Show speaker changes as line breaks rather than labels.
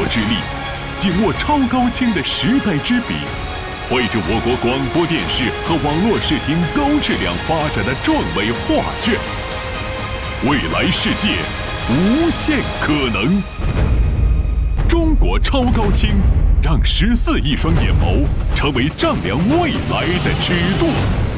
之力，紧握超高清的时代之笔，绘制我国广播电视和网络视听高质量发展的壮伟画卷。未来世界，无限可能。中国超高清，让14亿双眼眸成为丈量未来的尺度。